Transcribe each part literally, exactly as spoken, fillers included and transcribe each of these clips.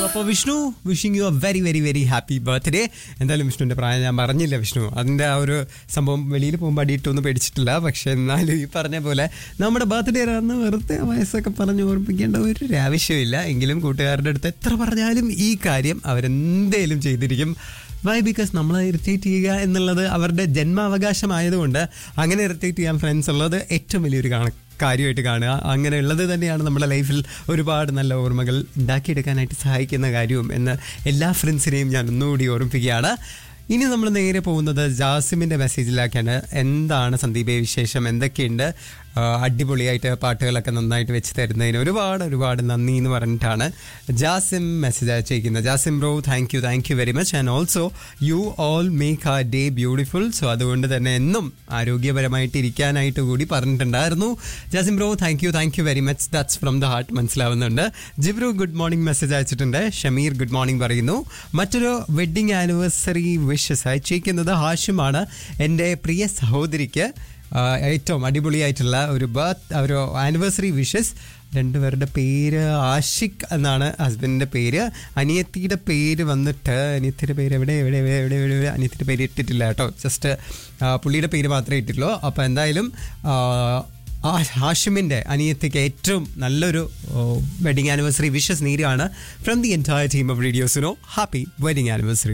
അപ്പോൾ Vishnu wishing you A very very very happy birthday. എന്തായാലും വിഷ്ണുവിൻ്റെ പ്രായം ഞാൻ പറഞ്ഞില്ല വിഷ്ണു, അതിൻ്റെ ആ ഒരു സംഭവം വെളിയിൽ പോകുമ്പോൾ അടിയിട്ടൊന്നും പേടിച്ചിട്ടില്ല. പക്ഷേ എന്നാലും ഈ പറഞ്ഞ പോലെ നമ്മുടെ ബർത്ത്ഡേ ആണെന്ന് വെറുതെ വയസ്സൊക്കെ പറഞ്ഞ് ഓർമ്മിക്കേണ്ട ഒരു ആവശ്യമില്ല. എങ്കിലും കൂട്ടുകാരുടെ അടുത്ത് എത്ര പറഞ്ഞാലും ഈ കാര്യം അവരെന്തേലും ചെയ്തിരിക്കും. വൈ? ബിക്കോസ് നമ്മളെ ഇറിറ്റേറ്റ് ചെയ്യുക എന്നുള്ളത് അവരുടെ ജന്മാവകാശമായതുകൊണ്ട് അങ്ങനെ ഇറിറ്റേറ്റ് ചെയ്യാൻ ഫ്രണ്ട്സ് ഉള്ളത് ഏറ്റവും വലിയൊരു കാണ കാര്യമായിട്ട് കാണുക. അങ്ങനെയുള്ളത് തന്നെയാണ് നമ്മുടെ ലൈഫിൽ ഒരുപാട് നല്ല ഓർമ്മകൾ ഉണ്ടാക്കിയെടുക്കാനായിട്ട് സഹായിക്കുന്ന കാര്യവും എന്ന് എല്ലാ ഫ്രണ്ട്സിനെയും ഞാൻ ഒന്നുകൂടി ഓർമ്മിപ്പിക്കുകയാണ്. ഇനി നമ്മൾ നേരെ പോകുന്നത് ജാസിമിൻ്റെ മെസ്സേജിലേക്കാണ്. എന്താണ് സന്ദീപേ വിശേഷം, എന്തൊക്കെയുണ്ട്? അടിപൊളിയായിട്ട് പാട്ടുകളൊക്കെ നന്നായിട്ട് വെച്ച് തരുന്നതിന് ഒരുപാട് ഒരുപാട് നന്ദി എന്ന് പറഞ്ഞിട്ടാണ് ജാസിം മെസ്സേജ് അയച്ചിരിക്കുന്നത്. Jasim bro, thank you thank you very much. And also you all make ആ ഡേ ബ്യൂട്ടിഫുൾ. സോ അതുകൊണ്ട് തന്നെ എന്നും ആരോഗ്യപരമായിട്ട് ഇരിക്കാനായിട്ട് കൂടി പറഞ്ഞിട്ടുണ്ടായിരുന്നു. Jasim bro, thank you thank you very much. That's from the heart, മനസ്സിലാവുന്നുണ്ട്. ജിബ്രു ഗുഡ് മോർണിംഗ് മെസ്സേജ് അയച്ചിട്ടുണ്ട്. ഷമീർ ഗുഡ് മോർണിംഗ് പറയുന്നു. മറ്റൊരു വെഡ്ഡിങ് ആനിവേഴ്സറി വിഷസ് അയച്ചിരിക്കുന്നത് ഹാഷിമാണ്. എൻ്റെ പ്രിയ സഹോദരിക്ക് ഏറ്റവും അടിപൊളിയായിട്ടുള്ള ഒരു ബർത്ത് ഒരു ആനിവേഴ്സറി വിഷസ്. രണ്ടുപേരുടെ പേര് ആഷിഖ് എന്നാണ് ഹസ്ബൻഡിൻ്റെ പേര്. അനിയത്തിയുടെ പേര് വന്നിട്ട് അനിയത്തിയുടെ പേര് എവിടെ എവിടെ എവിടെ എവിടെ എവിടെ അനിയത്തിയുടെ പേര് ഇട്ടിട്ടില്ല കേട്ടോ, ജസ്റ്റ് പുള്ളിയുടെ പേര് മാത്രമേ ഇട്ടിട്ടുള്ളൂ. അപ്പോൾ എന്തായാലും ഹാഷിമിൻ്റെ അനിയത്തിക്ക് ഏറ്റവും നല്ലൊരു വെഡിങ് ആനിവേഴ്സറി വിഷസ് നേരുകയാണ് from the entire team of radio Suno. Happy wedding anniversary.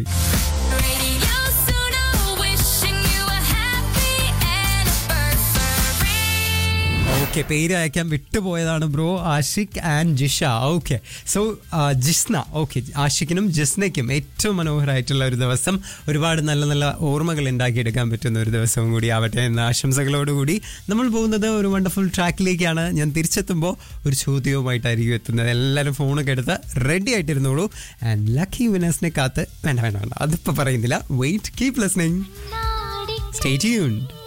Okay, പേര് അയക്കാൻ വിട്ടുപോയതാണ് bro. Ashiq and Jisha. Okay, so Jisna. Okay, ആഷിഖിനും ജിസ്നയ്ക്കും ഏറ്റവും മനോഹരമായിട്ടുള്ള ഒരു ദിവസം, ഒരുപാട് നല്ല നല്ല ഓർമ്മകൾ ഉണ്ടാക്കിയെടുക്കാൻ പറ്റുന്ന ഒരു ദിവസവും കൂടി ആവട്ടെ എന്ന ആശംസകളോടുകൂടി നമ്മൾ പോകുന്നത് ഒരു വണ്ടർഫുൾ ട്രാക്കിലേക്കാണ്. ഞാൻ തിരിച്ചെത്തുമ്പോൾ ഒരു ചോദ്യവുമായിട്ടായിരിക്കും എത്തുന്നത്. എല്ലാവരും ഫോണൊക്കെ എടുത്ത് റെഡി ആയിട്ടിരുന്നോളൂ. ആൻഡ് ലക്കി വിനേഴ്സിനെ കാത്ത് വേണ്ട വേണ്ട വേണ്ട അതിപ്പോൾ പറയുന്നില്ല. Wait, keep listening, stay tuned.